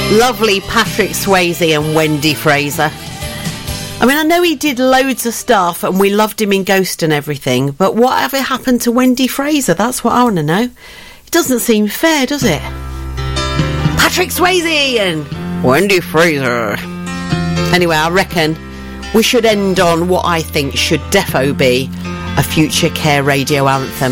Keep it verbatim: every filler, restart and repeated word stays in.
Lovely Patrick Swayze and Wendy Fraser. I mean, I know he did loads of stuff and we loved him in Ghost and everything, but whatever happened to Wendy Fraser? That's what I want to know. It doesn't seem fair, does it? Patrick Swayze and Wendy Fraser. Anyway, I reckon we should end on what I think should defo be a Future Care radio anthem.